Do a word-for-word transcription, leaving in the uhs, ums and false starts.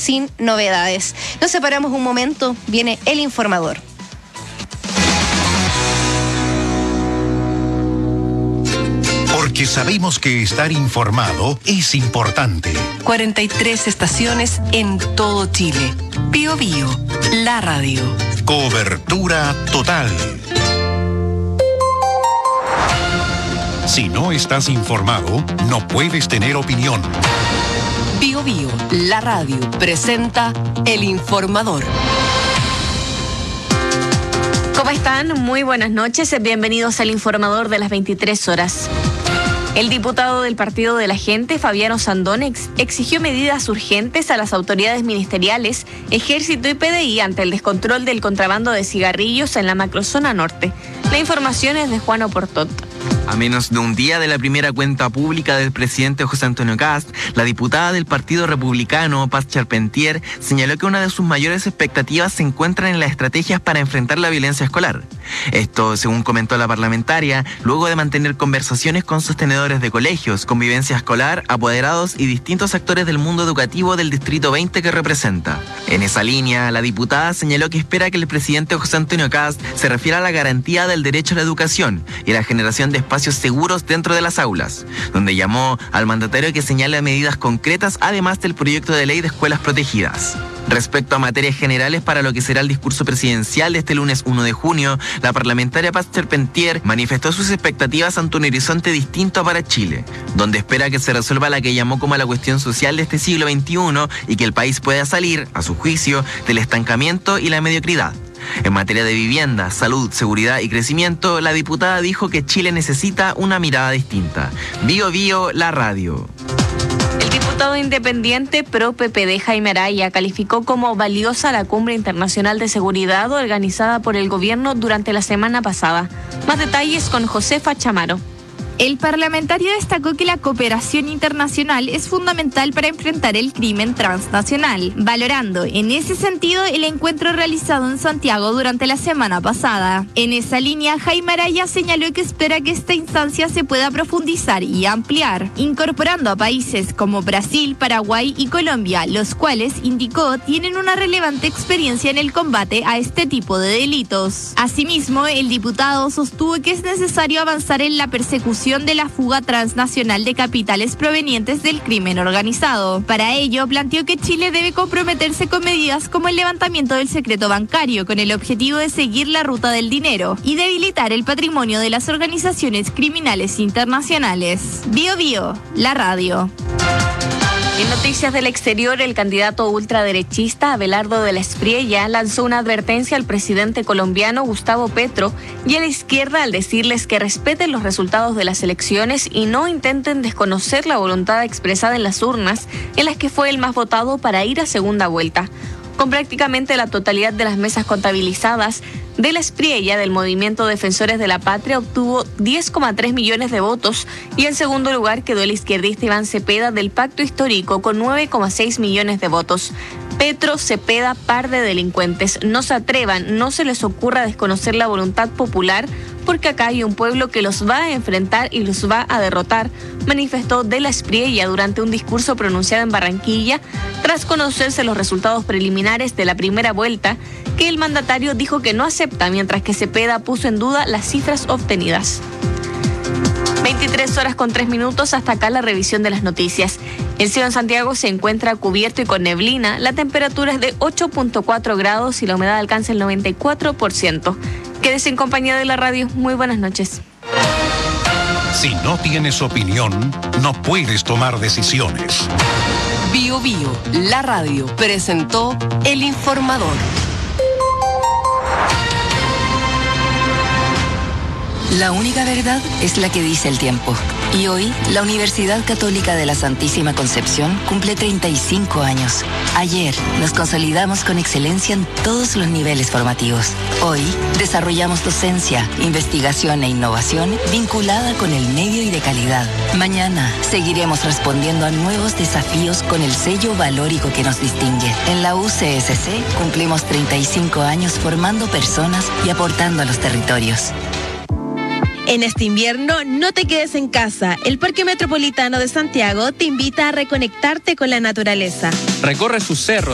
sin novedades. Nos separamos un momento, viene el informador. Porque sabemos que estar informado es importante. cuarenta y tres estaciones en todo Chile. Bío Bío, la radio. Cobertura total. Si no estás informado, no puedes tener opinión. Bío Bío, la radio, presenta El Informador. ¿Cómo están? Muy buenas noches. Bienvenidos al Informador de las veintitrés horas. El diputado del Partido de la Gente, Fabiano Sandón, ex- exigió medidas urgentes a las autoridades ministeriales, Ejército y P D I ante el descontrol del contrabando de cigarrillos en la macrozona norte. La información es de Juan Oportot. A menos de un día de la primera cuenta pública del presidente José Antonio Kast, la diputada del Partido Republicano, Paz Charpentier, señaló que una de sus mayores expectativas se encuentran en las estrategias para enfrentar la violencia escolar. Esto, según comentó la parlamentaria, luego de mantener conversaciones con sostenedores de colegios, convivencia escolar, apoderados y distintos actores del mundo educativo del Distrito veinte que representa. En esa línea, la diputada señaló que espera que el presidente José Antonio Kast se refiera a la garantía del derecho a la educación y la generación de espacios seguros dentro de las aulas, donde llamó al mandatario que señale medidas concretas además del proyecto de ley de escuelas protegidas. Respecto a materias generales para lo que será el discurso presidencial de este lunes uno de junio, la parlamentaria Paz Charpentier manifestó sus expectativas ante un horizonte distinto para Chile, donde espera que se resuelva la que llamó como la cuestión social de este siglo veintiuno y que el país pueda salir, a su juicio, del estancamiento y la mediocridad. En materia de vivienda, salud, seguridad y crecimiento, la diputada dijo que Chile necesita una mirada distinta. Bío Bío, la radio. El diputado independiente pro P P D Jaime Araya calificó como valiosa la Cumbre Internacional de Seguridad organizada por el gobierno durante la semana pasada. Más detalles con Josefa Chamaro. El parlamentario destacó que la cooperación internacional es fundamental para enfrentar el crimen transnacional, valorando en ese sentido el encuentro realizado en Santiago durante la semana pasada. En esa línea, Jaime Araya señaló que espera que esta instancia se pueda profundizar y ampliar, incorporando a países como Brasil, Paraguay y Colombia, los cuales, indicó, tienen una relevante experiencia en el combate a este tipo de delitos. Asimismo, el diputado sostuvo que es necesario avanzar en la persecución de la fuga transnacional de capitales provenientes del crimen organizado. Para ello, planteó que Chile debe comprometerse con medidas como el levantamiento del secreto bancario con el objetivo de seguir la ruta del dinero y debilitar el patrimonio de las organizaciones criminales internacionales. Bío Bío, la radio. En noticias del exterior, el candidato ultraderechista Abelardo de la Espriella lanzó una advertencia al presidente colombiano Gustavo Petro y a la izquierda al decirles que respeten los resultados de las elecciones y no intenten desconocer la voluntad expresada en las urnas, en las que fue el más votado para ir a segunda vuelta. Con prácticamente la totalidad de las mesas contabilizadas, de la Espriella del Movimiento Defensores de la Patria obtuvo diez coma tres millones de votos y en segundo lugar quedó el izquierdista Iván Cepeda del Pacto Histórico con nueve coma seis millones de votos. Petro, Cepeda, par de delincuentes. No se atrevan, no se les ocurra desconocer la voluntad popular, porque acá hay un pueblo que los va a enfrentar y los va a derrotar, manifestó de la Espriella durante un discurso pronunciado en Barranquilla, tras conocerse los resultados preliminares de la primera vuelta, que el mandatario dijo que no acepta, mientras que Cepeda puso en duda las cifras obtenidas. veintitrés horas con tres minutos, hasta acá la revisión de las noticias. El cielo en Santiago se encuentra cubierto y con neblina, la temperatura es de ocho punto cuatro grados y la humedad alcanza el noventa y cuatro por ciento. Quédese en compañía de la radio. Muy buenas noches. Si no tienes opinión, no puedes tomar decisiones. Bío Bío, la radio, presentó El Informador. La única verdad es la que dice el tiempo. Y hoy, la Universidad Católica de la Santísima Concepción cumple treinta y cinco años. Ayer, nos consolidamos con excelencia en todos los niveles formativos. Hoy, desarrollamos docencia, investigación e innovación vinculada con el medio y de calidad. Mañana, seguiremos respondiendo a nuevos desafíos con el sello valórico que nos distingue. En la U C S C, cumplimos treinta y cinco años formando personas y aportando a los territorios. En este invierno, no te quedes en casa. El Parque Metropolitano de Santiago te invita a reconectarte con la naturaleza. Recorre sus cerros